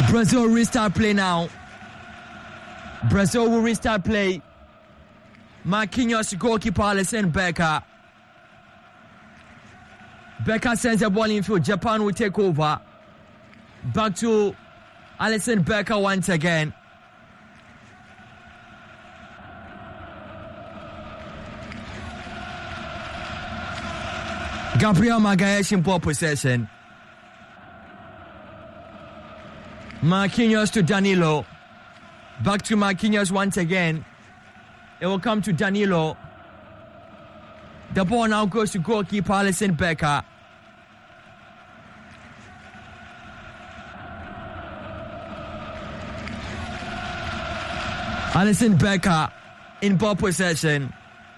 Brazil restart play now. Brazil will restart play. Marquinhos, goalkeeper Alisson Becker. Becker sends the ball infield. Japan will take over. Back to Alisson Becker once again. Gabriel Magalhães in ball possession. Marquinhos to Danilo. Back to Marquinhos once again. It will come to Danilo. The ball now goes to goalkeeper Alisson Becker. Alisson Becker in ball possession.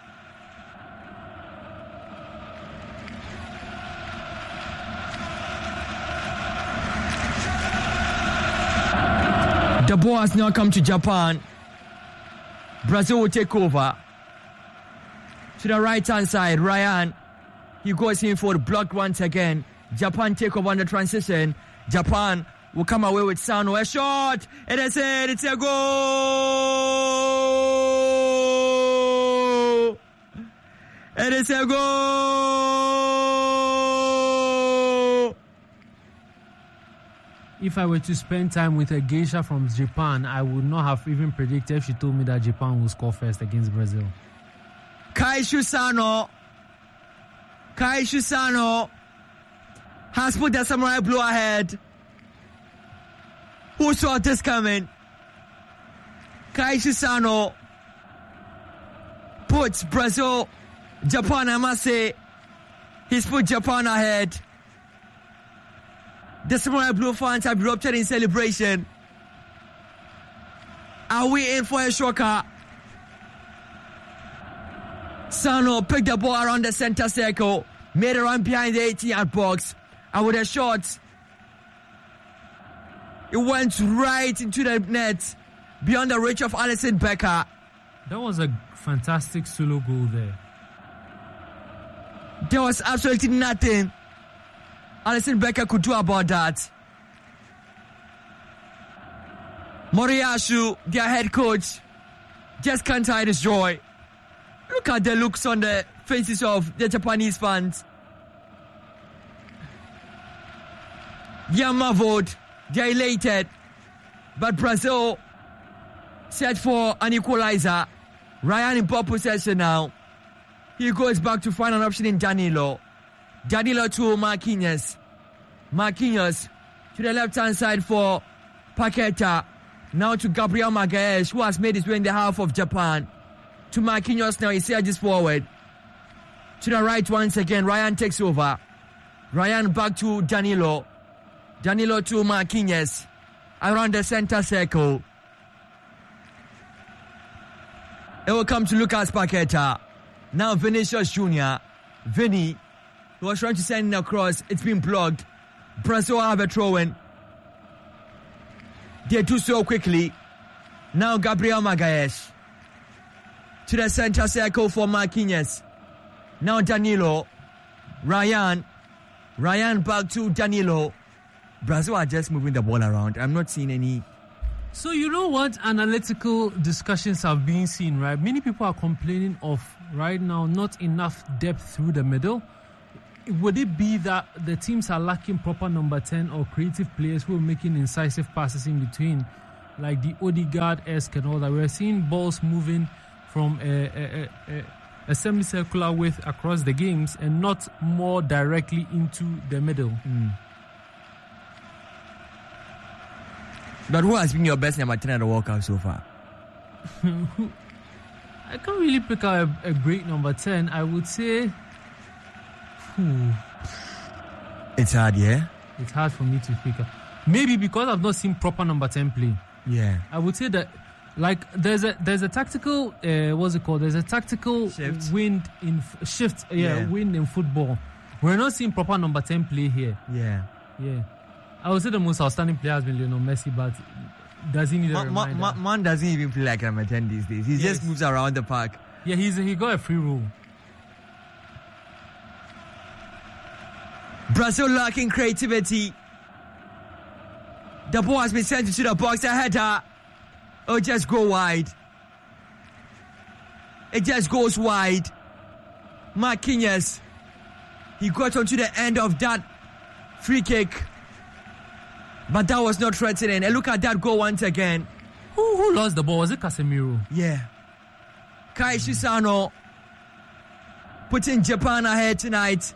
The ball has now come to Japan. Brazil will take over. To the right hand side, Ryan. He goes in for the block once again. Japan take over on the transition. Japan will come away with Sano. A shot. It is it. It's a goal. It is a goal. If I were to spend time with a geisha from Japan, I would not have even predicted if she told me that Japan will score first against Brazil. Kaishu Sano has put the Samurai Blue ahead. Who saw this coming? Kaishu Sano puts Brazil, Japan, I must say, he's put Japan ahead. The Samurai Blue fans have erupted in celebration. Are we in for a shocker? Sano picked the ball around the center circle, made a run behind the 18-yard box, and with a shot, it went right into the net, beyond the reach of Alisson Becker. That was a fantastic solo goal there. There was absolutely nothing Alisson Becker could do about that. Moriyasu, their head coach, just can't hide his joy. Look at the looks on the faces of the Japanese fans. They are marveled, they are elated. But Brazil set for an equalizer. Ryan in ball possession now. He goes back to find an option in Danilo. Danilo to Marquinhos. Marquinhos to the left-hand side for Paqueta. Now to Gabriel Magalhães, who has made his way in the half of Japan. To Marquinhos now, he surges forward. To the right once again, Ryan takes over. Ryan back to Danilo. Danilo to Marquinhos. Around the center circle. It will come to Lucas Paqueta. Now Vinicius Jr. Vinny. He was trying to send it across. It's been blocked. Brazil have a throw-in. They do so quickly. Now Gabriel Magalhães. To the center circle for Marquinhos. Now Danilo. Ryan back to Danilo. Brazil are just moving the ball around. I'm not seeing any. So you know what analytical discussions have been seen, right? Many people are complaining of right now not enough depth through the middle. Would it be that the teams are lacking proper number 10 or creative players who are making incisive passes in between, like the Odegaard-esque and all that? We're seeing balls moving from a semicircular width across the games and not more directly into the middle. But who has been your best number 10 at the World Cup so far? I can't really pick out a great number 10. I would say... It's hard, yeah? It's hard for me to pick up. Maybe because I've not seen proper number 10 play. Yeah. I would say that, like, there's a tactical, what's it called? There's a tactical shift. Wind in football. We're not seeing proper number 10 play here. Yeah. Yeah. I would say the most outstanding player has been Lionel Messi, but does he need a reminder? Man doesn't even play like number 10 these days. He just moves around the park. Yeah, he got a free roll. Brazil lacking creativity. The ball has been sent into the box. A header. Oh, just go wide. It just goes wide. Marquinhos. He got onto the end of that free kick. But that was not threatening. And look at that goal once again. Who lost the ball? Was it Casemiro? Yeah. Kai Shisano putting Japan ahead tonight.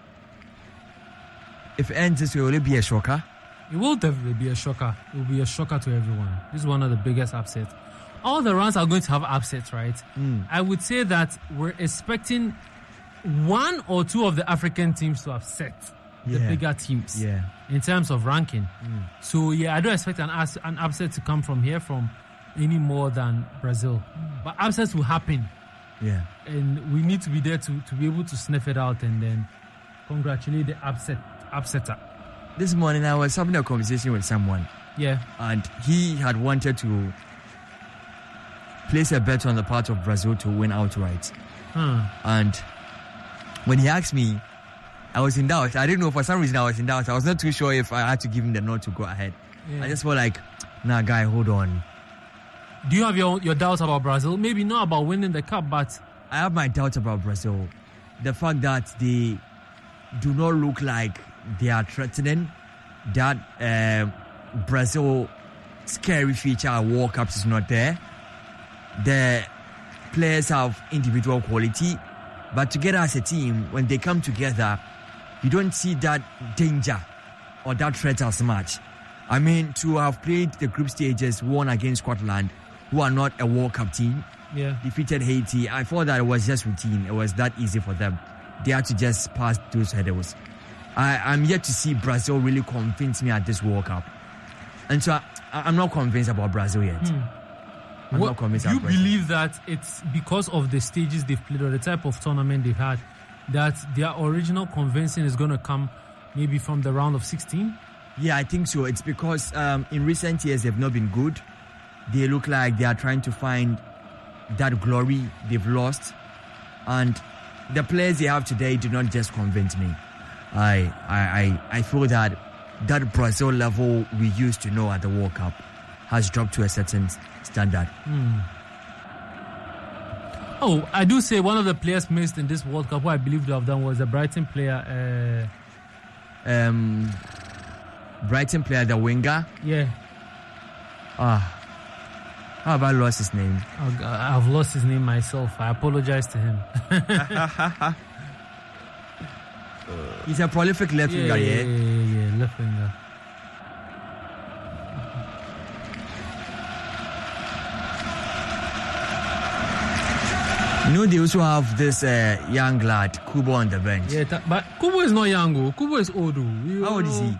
If it ends this way, will it be a shocker? It will definitely be a shocker. It will be a shocker to everyone. This is one of the biggest upsets. All the rounds are going to have upsets, right? I would say that we're expecting one or two of the African teams to upset the bigger teams in terms of ranking. So, I don't expect an upset to come from here from any more than Brazil. But upsets will happen. Yeah. And we need to be there to be able to sniff it out and then congratulate the upsetter. This morning I was having a conversation with someone. Yeah. And he had wanted to place a bet on the part of Brazil to win outright. And when he asked me, I was in doubt. I didn't know, for some reason I was in doubt. I was not too sure if I had to give him the nod to go ahead. I just felt like, nah, guy, hold on. Do you have your doubts about Brazil? Maybe not about winning the cup, but... I have my doubts about Brazil. The fact that they do not look like they are threatening, that Brazil scary feature at World Cups is not there. The players have individual quality, but together as a team, when they come together, you don't see that danger or that threat as much. I mean, to have played the group stages, won against Scotland, who are not a World Cup team, defeated Haiti, I thought that it was just routine. It was that easy for them. They had to just pass those hurdles. I'm yet to see Brazil really convince me at this World Cup. And so I'm not convinced about Brazil yet. I'm not convinced about Brazil. You believe that it's because of the stages they've played or the type of tournament they've had that their original convincing is going to come maybe from the round of 16? Yeah, I think so. It's because in recent years they've not been good. They look like they are trying to find that glory they've lost. And the players they have today do not just convince me. I feel that Brazil level we used to know at the World Cup has dropped to a certain standard. Oh, I do say one of the players missed in this World Cup, who I believe to have done, was the Brighton player. Brighton player, the winger. Yeah. How have I lost his name? I've lost his name myself. I apologize to him. He's a prolific left winger, yeah, left winger. You know, they also have this young lad, Kubo, on the bench. Yeah, but Kubo is not young. Kubo is old. How old is he?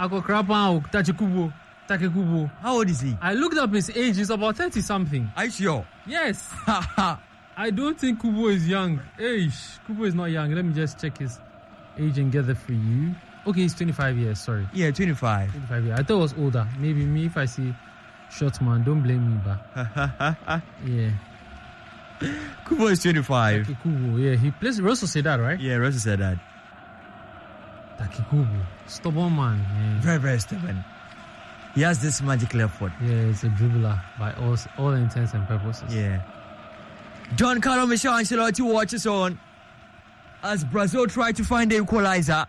How old is he? I looked up his age. He's about 30-something. Are you sure? Yes. I don't think Kubo is young. Kubo is not young. Let me just check his age and get that for you. Okay, he's 25 years. Sorry. Yeah, 25. 25 years. I thought it was older. Maybe me, if I see short man, don't blame me, but yeah. Kubo is 25. Taki Kubo, yeah. He plays Real Sociedad, right? Yeah, Real Sociedad. Taki Kubo. Stubborn man. Yeah. Very, very stubborn. He has this magic left foot. Yeah, he's a dribbler by all intents and purposes. Yeah. Don Carlo Michel Ancelotti watches on as Brazil try to find the equalizer.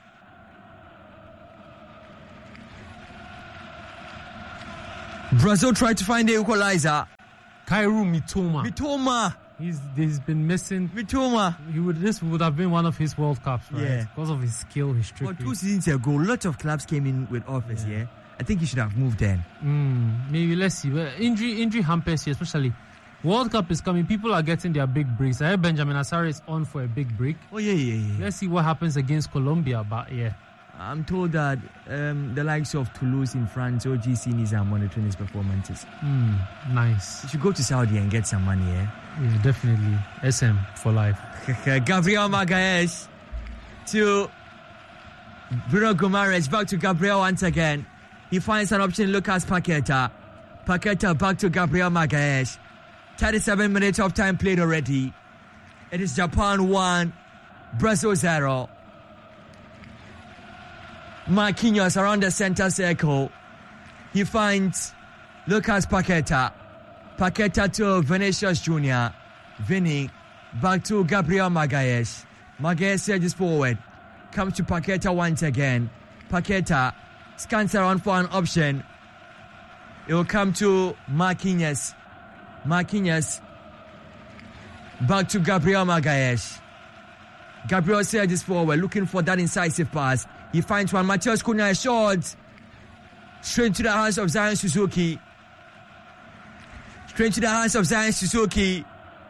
Brazil tried to find the equalizer. Kaoru Mitoma. Mitoma. He's been missing. Mitoma. This would have been one of his World Cups, right? Yeah. Because of his skill, his trickery. Well, 2 seasons ago, lots of clubs came in with offers, yeah? I think he should have moved then. Maybe, let's see. Injury hampers here, especially. World Cup is coming. People are getting their big breaks. I heard Benjamin Asare is on for a big break. Oh, yeah. Let's see what happens against Colombia, but yeah. I'm told that the likes of Toulouse in France, OGC is monitoring his performances. Nice. You should go to Saudi and get some money, yeah? Yeah, definitely. SM for life. Gabriel Magalhães to Bruno Guimaraes. Back to Gabriel once again. He finds an option, Lucas Paqueta. Paqueta back to Gabriel Magalhães. 37 minutes of time played already. It is Japan 1, Brazil 0. Marquinhos around the center circle. He finds Lucas Paqueta. Paqueta to Vinicius Jr. Vinny back to Gabriel Magalhaes. Magalhaes surges forward. Comes to Paqueta once again. Paqueta scans around for an option. It will come to Marquinhos. Marquinhos back to Gabriel Magalhaes. Gabriel surges forward, looking for that incisive pass. He finds one. Matheus Cunha is short. Straight to the hands of Zion Suzuki. Straight to the hands of Zion Suzuki.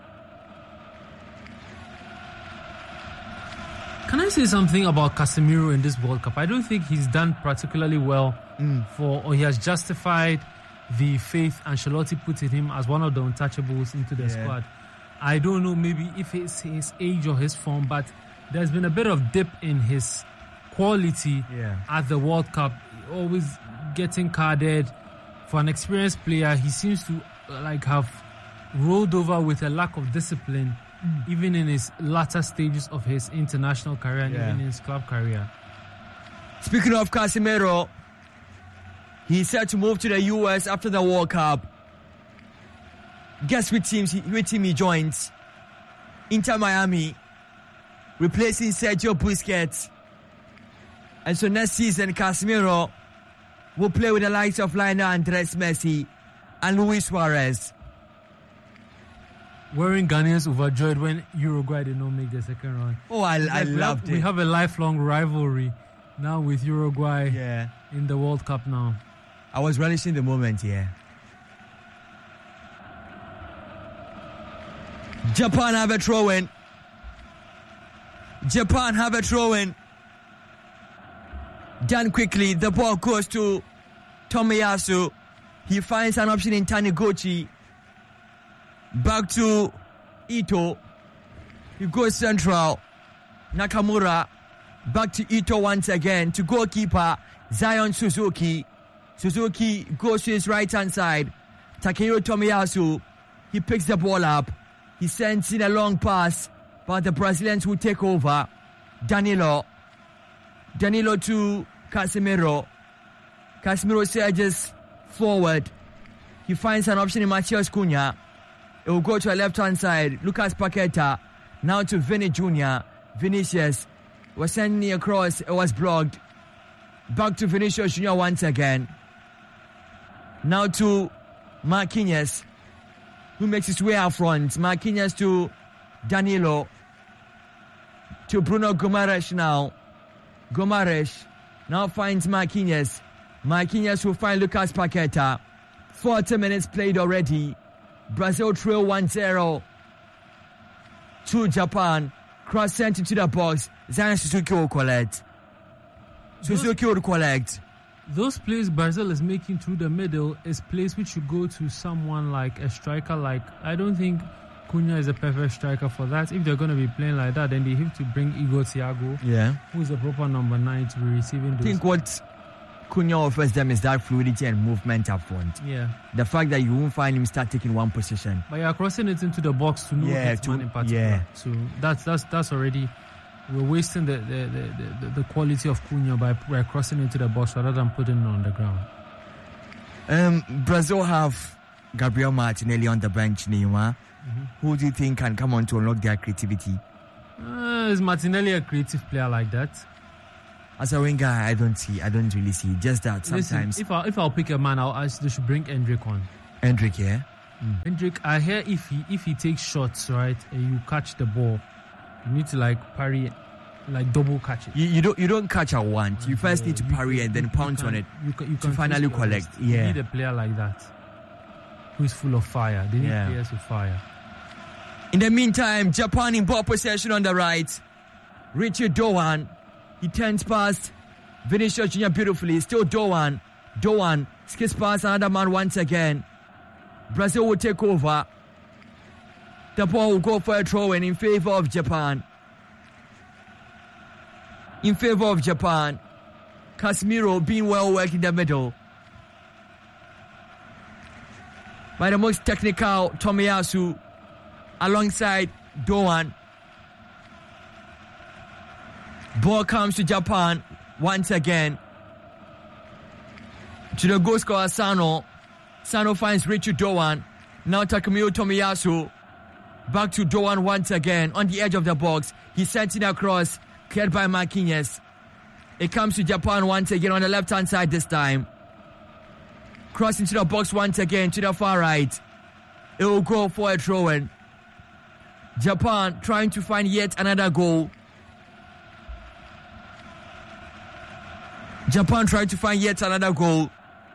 Can I say something about Casemiro in this World Cup? I don't think he's done particularly well or he has justified the faith Ancelotti put in him as one of the untouchables into the squad. I don't know, maybe if it's his age or his form, but there's been a bit of dip in his quality at the World Cup. Always getting carded. For an experienced player, he seems to have rolled over with a lack of discipline, even in his latter stages of his international career and even in his club career. Speaking of Casemiro, he's set to move to the US after the World Cup. Guess which team he joins? Inter Miami, replacing Sergio Busquets. And so next season, Casemiro will play with the likes of Lionel Andres Messi and Luis Suarez. Wearing Ghanaians overjoyed when Uruguay did not make the second round. Oh, I loved it. We have a lifelong rivalry now with Uruguay in the World Cup now. I was relishing the moment, Japan have a throw-in. Japan have a throw-in. Done quickly. The ball goes to Tomiyasu. He finds an option in Taniguchi. Back to Ito. He goes central. Nakamura. Back to Ito once again. To goalkeeper Zion Suzuki. Suzuki goes to his right-hand side. Takehiro Tomiyasu. He picks the ball up. He sends in a long pass, but the Brazilians will take over. Danilo to Casemiro. Casemiro surges forward. He finds an option in Matheus Cunha. It will go to a left-hand side. Lucas Paqueta. Now to Vini Jr. Vinicius was sending across. It was blocked. Back to Vinicius Jr. once again. Now to Marquinhos, who makes his way out front. Marquinhos to Danilo. To Bruno Guimaraes now. Guimaraes now finds Marquinhos. Marquinhos will find Lucas Paqueta. 40 minutes played already. Brazil trail 1-0 to Japan. Cross sent into the box. Zion Suzuki will collect. Those plays Brazil is making through the middle is plays which should go to someone like a striker. I don't think Cunha is a perfect striker for that. If they're going to be playing like that, then they have to bring Igor Thiago, who is a proper number 9 to be receiving those. I think what Cunha offers them is that fluidity and movement up front. The fact that you won't find him static in one position. But you're crossing it into the box to no hitman in particular. So that's already... We're wasting the quality of Cunha by crossing into the box rather than putting it on the ground. Brazil have Gabriel Martinelli on the bench, Neymar. Who do you think can come on to unlock their creativity? Is Martinelli a creative player like that? As a winger, I don't really see. Just that sometimes. Listen, if I'll pick a man, I'll ask they should bring Endrick on. Endrick, Endrick, I hear if he takes shots, right, and you catch the ball, you need to parry, double catch it. You don't catch at once. You first need to parry and then pounce on it to finally collect. You need a player like that who is full of fire. They need players with fire. In the meantime, Japan in ball possession on the right. Richard Doan. He turns past Vinicius Jr. beautifully. Still Doan. Doan skips past another man once again. Brazil will take over. The ball will go for a throw-in in favor of Japan. Casemiro being well worked in the middle by the most technical Tomiyasu alongside Doan. Ball comes to Japan once again. to the goal scorer Sano. Sano finds Richard Doan. Now Takumi Tomiyasu. Back to Doan once again on the edge of the box. He sent it across, cleared by Marquinhos. It comes to Japan once again on the left-hand side this time. Cross into the box once again to the far right. It will go for a throw-in. Japan trying to find yet another goal. Japan trying to find yet another goal.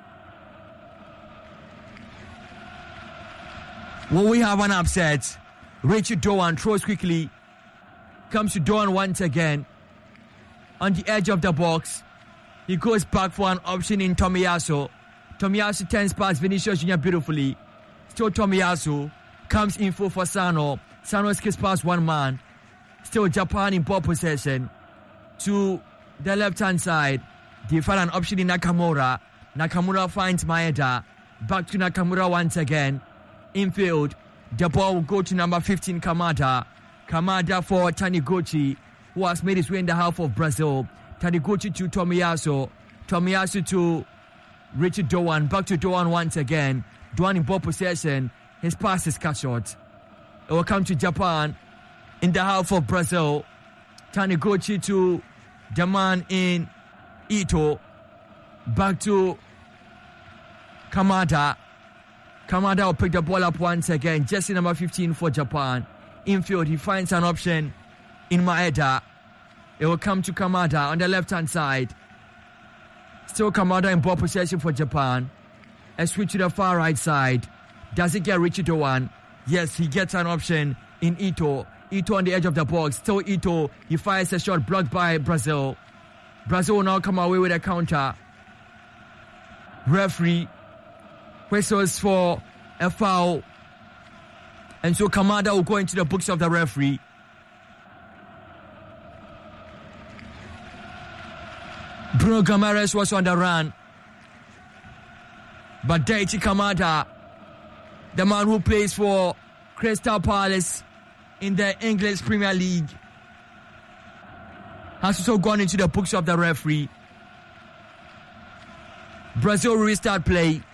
Well, we have an upset. Richard Doan throws quickly. Comes to Doan once again. On the edge of the box. He goes back for an option in Tomiyasu. Tomiyasu turns past Vinicius Junior beautifully. Still Tomiyasu. Comes in full for Sano. Sano skips past one man. Still Japan in ball possession. To the left-hand side. They find an option in Nakamura. Nakamura finds Maeda. Back to Nakamura once again. Infield. The ball will go to number 15, Kamada. Kamada for Taniguchi, who has made his way in the half of Brazil. Taniguchi to Tomiyasu. Tomiyasu to Richard Doan. Back to Doan once again. Doan in ball possession. His pass is cut short. It will come to Japan in the half of Brazil. Taniguchi to the man in Ito. Back to Kamada. Kamada will pick the ball up once again. Jersey number 15 for Japan. Infield, he finds an option in Maeda. It will come to Kamada on the left-hand side. Still Kamada in ball possession for Japan. A switch to the far right side. Does it get Richard Doan? Yes, he gets an option in Ito. Ito on the edge of the box. Still Ito. He fires a shot blocked by Brazil. Brazil will now come away with a counter. Referee whistles for a foul. And so Kamada will go into the books of the referee. Bruno Guimaraes was on the run. But Daichi Kamada, the man who plays for Crystal Palace in the English Premier League, has also gone into the books of the referee. Brazil restart play.